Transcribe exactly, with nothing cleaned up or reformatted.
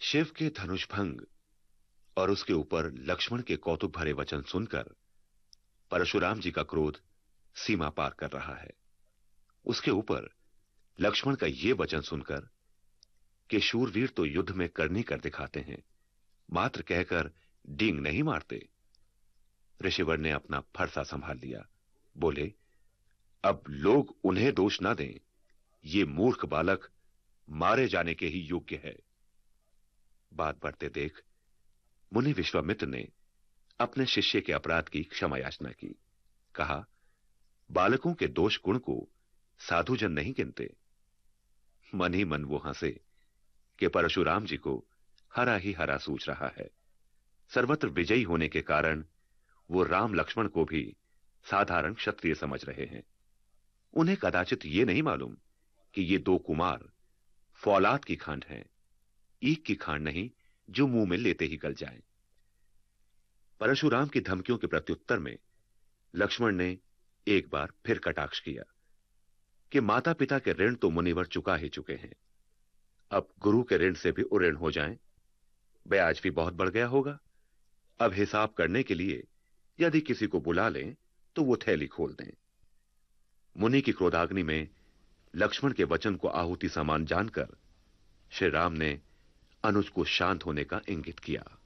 शिव के धनुष भंग और उसके ऊपर लक्ष्मण के कौतुक भरे वचन सुनकर परशुराम जी का क्रोध सीमा पार कर रहा है। उसके ऊपर लक्ष्मण का यह वचन सुनकर कि शूरवीर तो युद्ध में करनी कर दिखाते हैं, मात्र कहकर डींग नहीं मारते। ऋषिवर ने अपना फरसा संभाल लिया। बोले, अब लोग उन्हें दोष ना दें, ये मूर्ख बालक मारे जाने के ही योग्य है। बात बढ़ते देख मुनि विश्वामित्र ने अपने शिष्य के अपराध की क्षमा याचना की। कहा, बालकों के दोष गुण को साधुजन नहीं गिनते। मन ही मन वो हंसे कि परशुराम जी को हरा ही हरा सूझ रहा है। सर्वत्र विजयी होने के कारण वो राम लक्ष्मण को भी साधारण क्षत्रिय समझ रहे हैं। उन्हें कदाचित ये नहीं मालूम कि ये दो कुमार फौलाद की खांड हैं, ईख की खांड नहीं जो मुंह में लेते ही गल जाए। परशुराम की धमकियों के प्रत्युत्तर में लक्ष्मण ने एक बार फिर कटाक्ष किया कि माता पिता के ऋण तो मुनिवर चुका ही चुके हैं, अब गुरु के ऋण से भी उऋण हो जाएं, ब्याज भी बहुत बढ़ गया होगा। अब हिसाब करने के लिए यदि किसी को बुला लें तो वो थैली खोल दें। मुनि की क्रोधाग्नि में लक्ष्मण के वचन को आहुति समान जानकर श्री राम ने अनुज को शांत होने का इंगित किया।